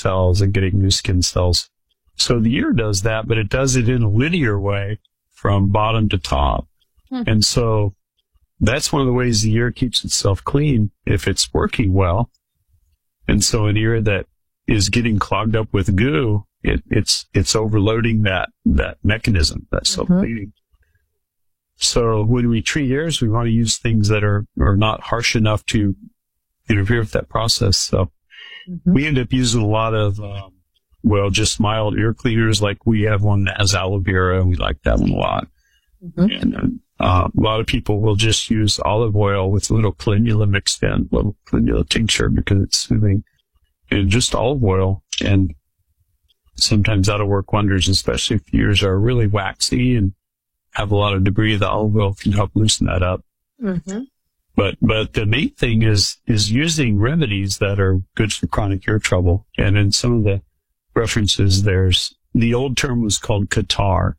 cells and getting new skin cells. So the ear does that, but it does it in a linear way from bottom to top. And so that's one of the ways the ear keeps itself clean if it's working well. And so an ear that is getting clogged up with goo, it's overloading that mechanism, that self-cleaning. So when we treat ears, we want to use things that are not harsh enough to interfere with that process. So we end up using a lot of, just mild ear cleaners. Like we have one that has aloe vera, and we like that one a lot. And a lot of people will just use olive oil with a little calendula mixed in, a little calendula tincture because it's soothing, and just olive oil. And sometimes that'll work wonders, especially if ears are really waxy and have a lot of debris. The olive oil can help loosen that up. But the main thing is using remedies that are good for chronic ear trouble. And in some of the references, there's the old term was called catarrh,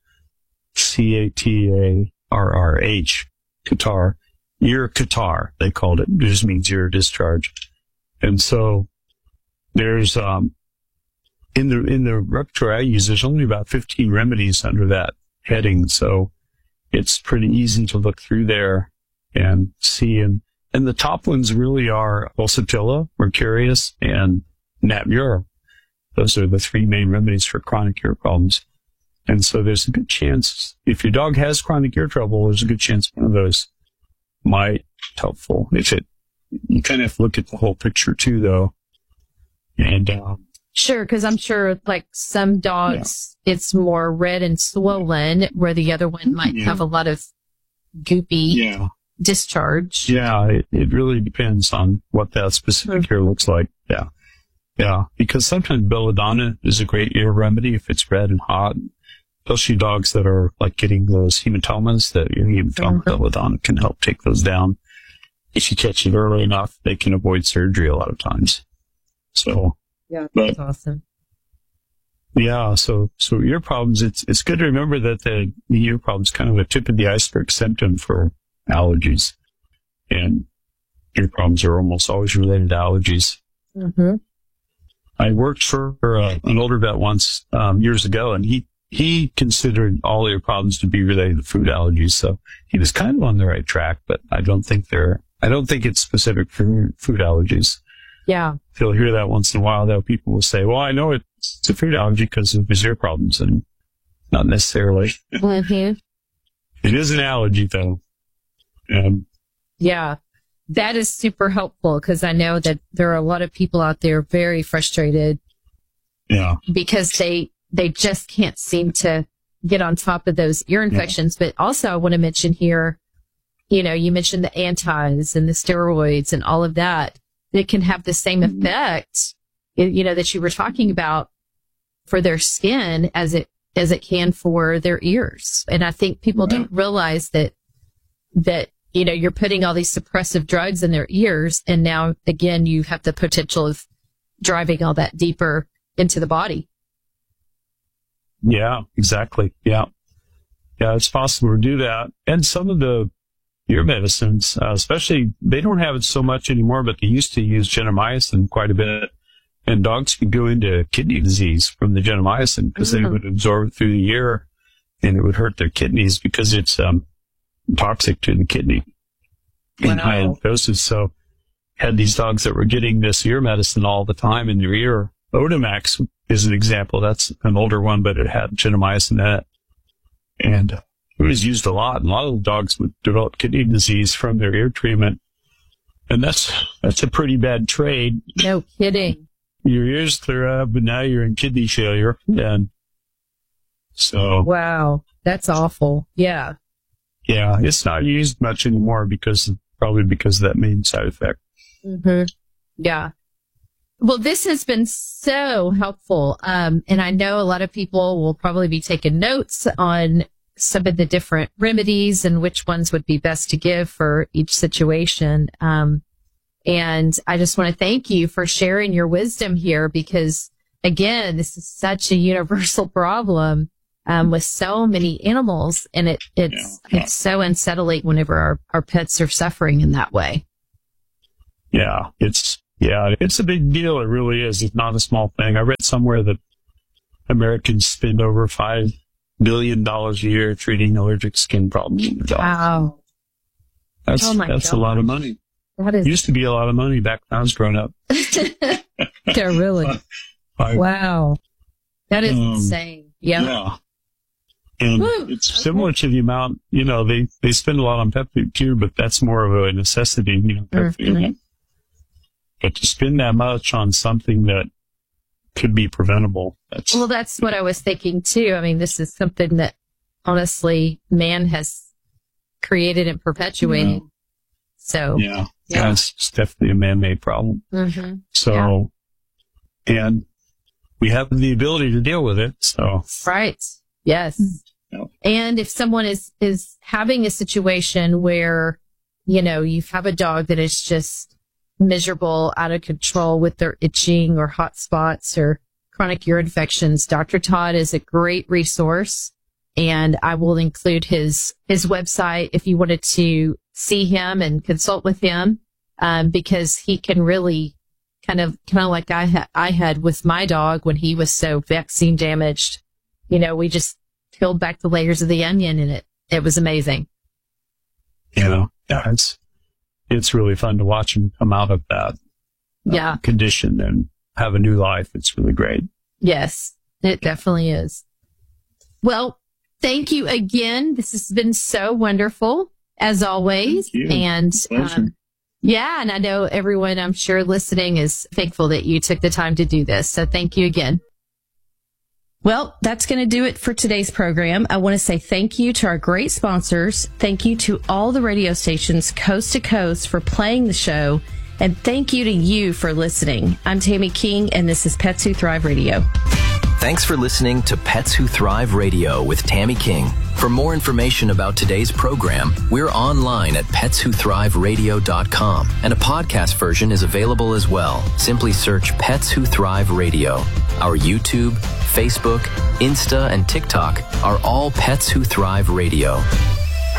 catarrh, catarrh, ear catarrh, they called it. It just means ear discharge. And so there's, in the repertoire I use, there's only about 15 remedies under that heading. So it's pretty easy to look through there and see. And the top ones really are pulsatilla, mercurius, and natura. Those are the three main remedies for chronic ear problems. And so there's a good chance, if your dog has chronic ear trouble, there's a good chance one of those might be helpful. You kind of have to look at the whole picture too, though. And, sure, because I'm sure, like some dogs, it's more red and swollen, where the other one might have a lot of goopy discharge. Yeah, it really depends on what that specific ear looks like. Yeah, because sometimes belladonna is a great ear remedy if it's red and hot. Especially dogs that are like getting those hematomas, that hematoma belladonna can help take those down. If you catch it early enough, they can avoid surgery a lot of times. So, that's awesome. Yeah, so ear problems, it's good to remember that the ear problem is kind of a tip of the iceberg symptom for allergies. And ear problems are almost always related to allergies. I worked for an older vet once, years ago, and he considered all ear problems to be related to food allergies. So he was kind of on the right track, but I don't think it's specific for food allergies. Yeah. You'll hear that once in a while, though. People will say, well, I know it's a food allergy because of his ear problems, and not necessarily. It is an allergy, though. Yeah. That is super helpful, because I know that there are a lot of people out there very frustrated. Yeah. Because they just can't seem to get on top of those ear infections. But also I want to mention here, you mentioned the antis and the steroids and all of that. It can have the same effect, that you were talking about for their skin as it can for their ears. And I think people don't realize that, you're putting all these suppressive drugs in their ears. And now again, you have the potential of driving all that deeper into the body. Yeah, exactly. Yeah, it's possible to do that. And some of the ear medicines, especially, they don't have it so much anymore, but they used to use gentamicin quite a bit. And dogs could go into kidney disease from the gentamicin because they would absorb it through the ear, and it would hurt their kidneys because it's toxic to the kidney in high doses. So had these dogs that were getting this ear medicine all the time in their ear. Otomax is an example. That's an older one, but it had gentamicin in it. And it was used a lot. And a lot of dogs would develop kidney disease from their ear treatment. And that's a pretty bad trade. No kidding. Your ears clear up, but now you're in kidney failure. And so. Wow. That's awful. Yeah. Yeah. It's not used much anymore probably because of that main side effect. Yeah. Well, this has been so helpful. And I know a lot of people will probably be taking notes on some of the different remedies and which ones would be best to give for each situation. And I just want to thank you for sharing your wisdom here, because again, this is such a universal problem, with so many animals, and it's so unsettling whenever our pets are suffering in that way. Yeah, it's Yeah, it's a big deal. It really is. It's not a small thing. I read somewhere that Americans spend over $5 billion a year treating allergic skin problems in their dogs. Wow. That's a lot of money. That is. Used to be a lot of money back when I was growing up. Yeah, really. Wow. That is insane. Yeah. And it's similar to the amount, they spend a lot on pet food too, but that's more of a necessity, pet food. But to spend that much on something that could be preventable. That's what I was thinking too. I mean, this is something that honestly man has created and perpetuated. So yeah, it's definitely a man-made problem. Mm-hmm. So, and we have the ability to deal with it. So right. Yes. Yeah. And if someone is having a situation where, you have a dog that is just miserable, out of control with their itching or hot spots or chronic ear infections, Dr. Todd is a great resource. And I will include his website if you wanted to see him and consult with him, because he can really kind of like I had with my dog when he was so vaccine damaged. We just peeled back the layers of the onion, and it was amazing. It's really fun to watch him come out of that condition and have a new life. It's really great. Yes, it definitely is. Well, thank you again. This has been so wonderful, as always. And and I know everyone, I'm sure, listening is thankful that you took the time to do this. So thank you again. Well, that's going to do it for today's program. I want to say thank you to our great sponsors. Thank you to all the radio stations coast to coast for playing the show. And thank you to you for listening. I'm Tammy King, and this is Pets Who Thrive Radio. Thanks for listening to Pets Who Thrive Radio with Tammy King. For more information about today's program, we're online at petswhothriveradio.com, and a podcast version is available as well. Simply search Pets Who Thrive Radio. Our YouTube, Facebook, Insta, and TikTok are all Pets Who Thrive Radio.